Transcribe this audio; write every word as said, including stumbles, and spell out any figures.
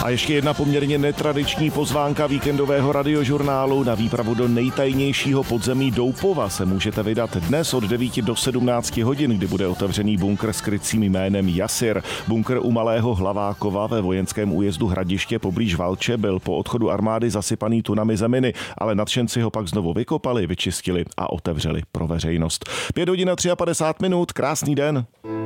A ještě jedna poměrně netradiční pozvánka víkendového radiožurnálu. Na výpravu do nejtajnějšího podzemí Doupova se můžete vydat dnes od devíti do sedmnácti hodin, kdy bude otevřený bunkr s krycím jménem Jasir. Bunkr u Malého Hlavákova ve vojenském újezdu Hradiště poblíž Valče byl po odchodu armády zasypaný tunami zeminy, ale nadšenci ho pak znovu vykopali, vyčistili a otevřeli pro veřejnost. Pět hodin a padesát tři minut, krásný den.